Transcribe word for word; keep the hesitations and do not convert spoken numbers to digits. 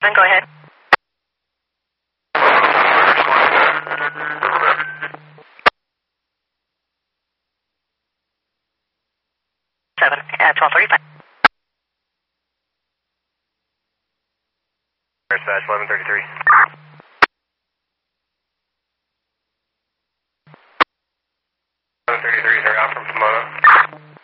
Then go ahead. Seven at twelve thirty-five. Dispatch eleven thirty-three. eleven thirty-three, they're out from Pomona.